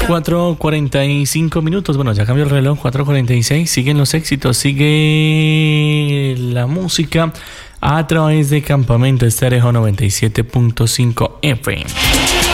4:45. Bueno, ya cambió el reloj. 4:46. Siguen los éxitos. Sigue la música a través de Campamento Estéreo 97.5 FM.